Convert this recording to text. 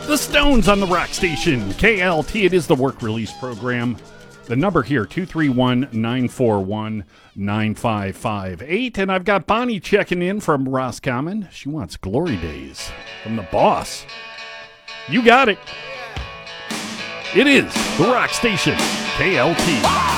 The Stones on the Rock Station, KLT. It is the work release program. The number here, 231-941-9558. And I've got Bonnie checking in from Roscommon. She wants Glory Days from the Boss. You got it. It is the Rock Station, KLT.